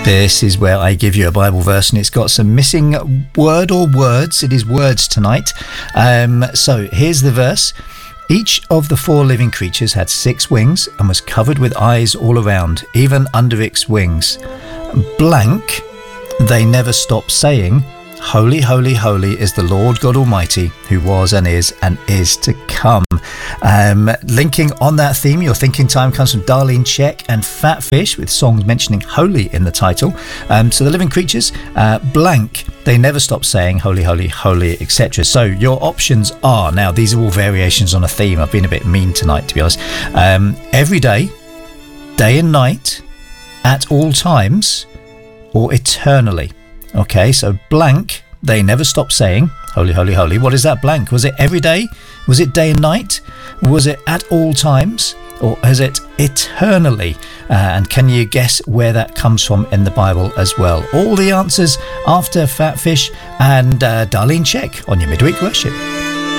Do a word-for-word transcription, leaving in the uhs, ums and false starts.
This is where I give you a Bible verse, and it's got some missing word or words. It is words tonight. Um, so here's the verse. Each of the four living creatures had six wings and was covered with eyes all around, even under its wings. Blank, they never stop saying, Holy, holy, holy is the Lord God Almighty, who was and is and is to come. Um, linking on that theme, your thinking time comes from Darlene Zschech and Fat Fish, with songs mentioning holy in the title. Um, so the living creatures, uh, blank, they never stop saying holy, holy, holy, et cetera. So your options are, now these are all variations on a theme. I've been a bit mean tonight, to be honest. Um, every day, day and night, at all times, or eternally. Okay, so blank, they never stop saying holy, holy, holy. What is that blank? Was it every day? Was it day and night? Was it at all times? Or is it eternally? Uh, and can you guess where that comes from in the Bible as well? All the answers after Fat Fish and uh, Darlene Zschech on your Midweek Worship.